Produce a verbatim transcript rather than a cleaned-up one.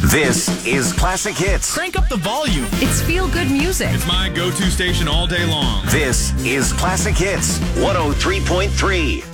This is Classic Hits. Crank up the volume. It's feel-good music. It's my go-to station all day long. This is Classic Hits one oh three point three.